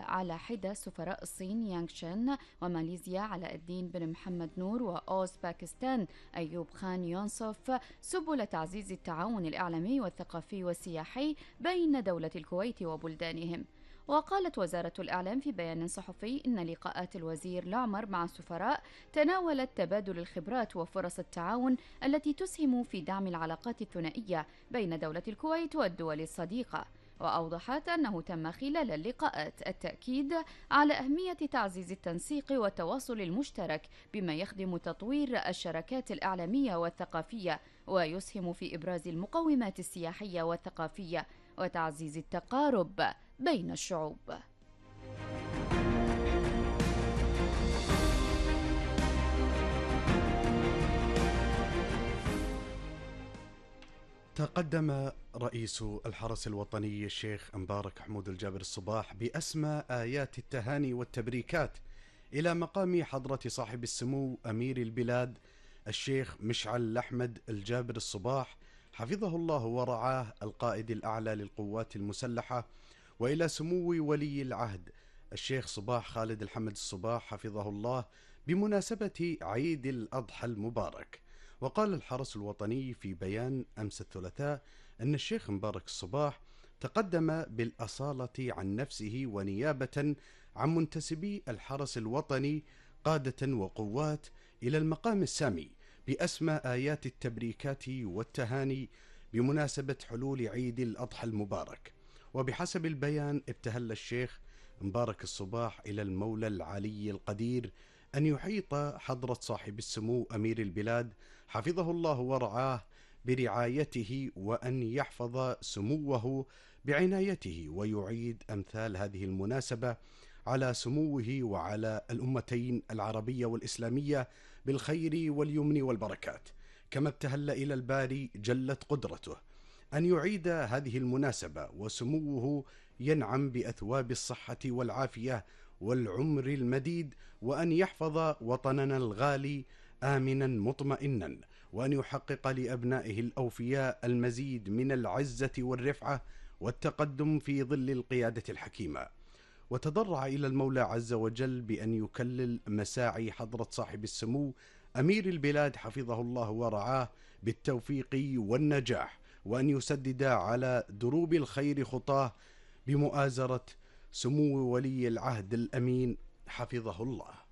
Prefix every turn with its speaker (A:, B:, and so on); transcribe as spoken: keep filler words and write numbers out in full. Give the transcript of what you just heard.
A: على حدة سفراء الصين يانغ شين وماليزيا علاء الدين بن محمد نور وأوزباكستان أيوب خان يونسوف سبل تعزيز التعاون الإعلامي والثقافي والسياحي بين دولة الكويت وبلدانهم. وقالت وزارة الإعلام في بيان صحفي إن لقاءات الوزير الأعمر مع السفراء تناولت تبادل الخبرات وفرص التعاون التي تسهم في دعم العلاقات الثنائية بين دولة الكويت والدول الصديقة. وأوضحت أنه تم خلال اللقاءات التأكيد على أهمية تعزيز التنسيق والتواصل المشترك بما يخدم تطوير الشراكات الإعلامية والثقافية ويسهم في إبراز المقومات السياحية والثقافية وتعزيز التقارب بين الشعوب.
B: تقدم رئيس الحرس الوطني الشيخ مبارك حمود الجابر الصباح بأسمى آيات التهاني والتبريكات إلى مقام حضرة صاحب السمو أمير البلاد الشيخ مشعل أحمد الجابر الصباح حفظه الله ورعاه القائد الأعلى للقوات المسلحة، وإلى سمو ولي العهد الشيخ صباح خالد الحمد الصباح حفظه الله بمناسبة عيد الأضحى المبارك. وقال الحرس الوطني في بيان أمس الثلاثاء أن الشيخ مبارك الصباح تقدم بالأصالة عن نفسه ونيابة عن منتسبي الحرس الوطني قادة وقوات إلى المقام السامي بأسمى آيات التبريكات والتهاني بمناسبة حلول عيد الأضحى المبارك. وبحسب البيان ابتهل الشيخ مبارك الصباح إلى المولى العلي القدير أن يحيط حضرة صاحب السمو أمير البلاد حفظه الله ورعاه برعايته، وأن يحفظ سموه بعنايته ويعيد أمثال هذه المناسبة على سموه وعلى الأمتين العربية والإسلامية بالخير واليمن والبركات. كما ابتهل إلى الباري جلت قدرته أن يعيد هذه المناسبة وسموه ينعم بأثواب الصحة والعافية والعمر المديد، وأن يحفظ وطننا الغالي آمنا مطمئنا، وأن يحقق لأبنائه الأوفياء المزيد من العزة والرفعة والتقدم في ظل القيادة الحكيمة. وتضرع إلى المولى عز وجل بأن يكلل مساعي حضرة صاحب السمو أمير البلاد حفظه الله ورعاه بالتوفيق والنجاح، وأن يسدد على دروب الخير خطاه بمؤازرة سمو ولي العهد الأمين حفظه الله.